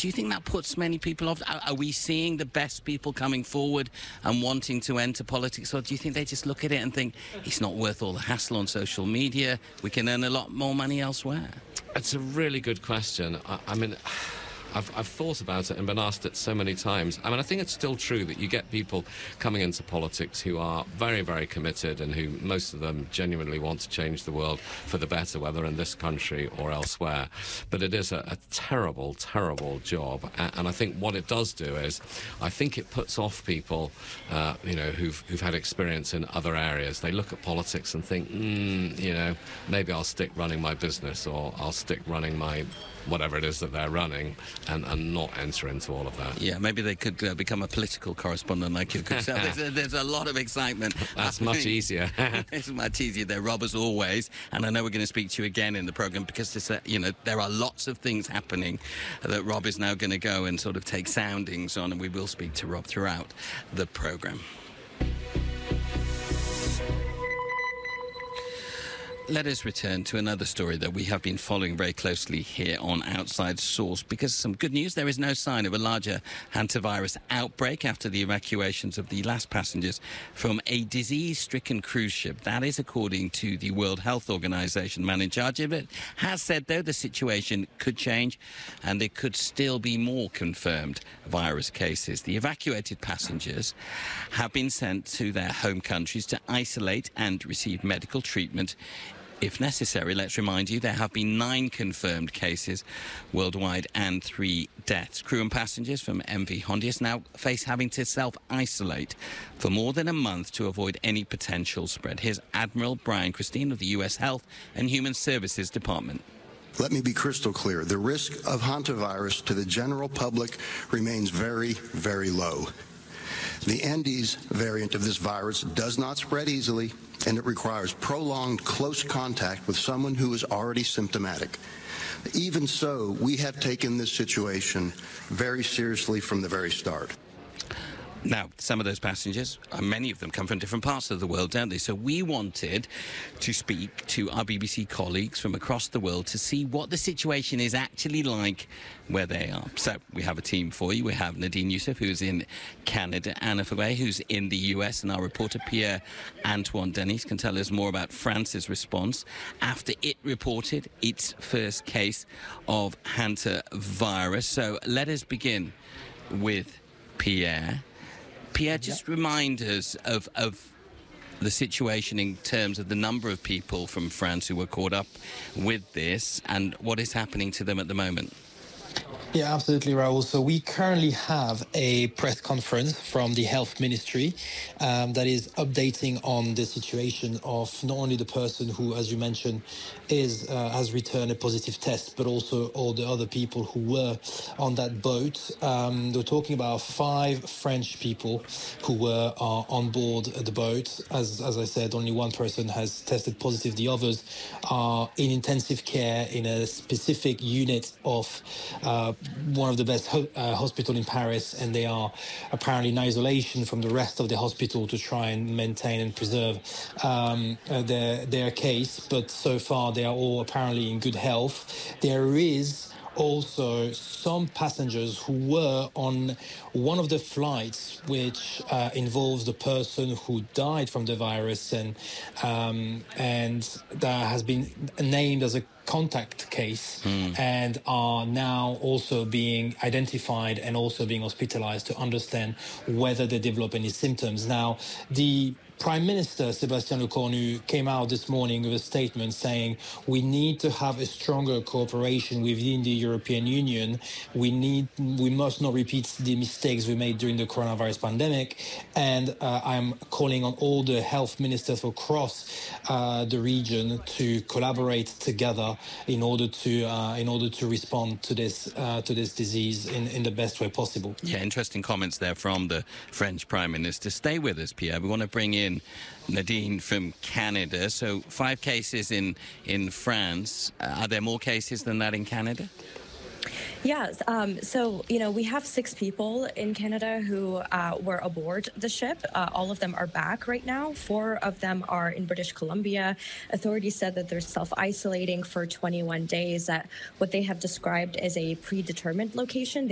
Do you think that puts many people off? Are we seeing the best people coming forward and wanting to enter politics, or do you think they just look at it and think it's not worth all the hassle on social media? We can earn a lot more money elsewhere. It's a really good question. I mean, I've thought about it and been asked it so many times. I mean, I think it's still true that you get people coming into politics who are very, very committed and who, most of them, genuinely want to change the world for the better, whether in this country or elsewhere. But it is a terrible, terrible job. And I think what it does do is, I think it puts off people, who've had experience in other areas. They look at politics and think, maybe I'll stick running my business, or I'll stick running my whatever it is that they're running, and not enter into all of that. Yeah, maybe they could become a political correspondent like you could. So there's a lot of excitement. That's much easier. It's much easier. They're Rob, as always, and I know we're going to speak to you again in the programme, because there are lots of things happening that Rob is now going to go and sort of take soundings on, and we will speak to Rob throughout the programme. Let us return to another story that we have been following very closely here on Outside Source, because some good news. There is no sign of a larger hantavirus outbreak after the evacuations of the last passengers from a disease-stricken cruise ship. That is according to the World Health Organization. Man in charge of it has said, though, the situation could change and there could still be more confirmed virus cases. The evacuated passengers have been sent to their home countries to isolate and receive medical treatment if necessary. Let's remind you, there have been 9 confirmed cases worldwide and 3 deaths. Crew and passengers from MV Hondius now face having to self-isolate for more than a month to avoid any potential spread. Here's Admiral Brian Christine of the U.S. Health and Human Services Department. Let me be crystal clear. The risk of hantavirus to the general public remains very, very low. The Andes variant of this virus does not spread easily, and it requires prolonged close contact with someone who is already symptomatic. Even so, we have taken this situation very seriously from the very start. Now, some of those passengers, many of them come from different parts of the world, don't they? So we wanted to speak to our BBC colleagues from across the world to see what the situation is actually like where they are. So we have a team for you. We have Nadine Youssef, who's in Canada, Anna Fouet, who's in the US, and our reporter Pierre-Antoine Denis can tell us more about France's response after it reported its first case of hantavirus. So let us begin with Pierre. Pierre, just remind us of the situation in terms of the number of people from France who were caught up with this and what is happening to them at the moment. Yeah, absolutely, Raoul. So we currently have a press conference from the Health Ministry that is updating on the situation of not only the person who, as you mentioned, has returned a positive test, but also all the other people who were on that boat. We're talking about 5 French people who were on board the boat. As I said, only one person has tested positive. The others are in intensive care in a specific unit of one of the best hospital in Paris, and they are apparently in isolation from the rest of the hospital to try and maintain and preserve their case. But so far, they are all apparently in good health. There is also some passengers who were on one of the flights which involves the person who died from the virus, and that has been named as a contact case and are now also being identified and also being hospitalized to understand whether they develop any symptoms. Now, the Prime Minister Sébastien Lecornu came out this morning with a statement saying we need to have a stronger cooperation within the European Union. We must not repeat the mistakes we made during the coronavirus pandemic. And I'm calling on all the health ministers across the region to collaborate together in order to respond to this disease in the best way possible. Yeah, interesting comments there from the French Prime Minister. Stay with us, Pierre. We want to bring in Nadine from Canada. So 5 cases in France. Are there more cases than that in Canada? Yes. So, we have 6 people in Canada who were aboard the ship. All of them are back right now. 4 of them are in British Columbia. Authorities said that they're self-isolating for 21 days at what they have described as a predetermined location.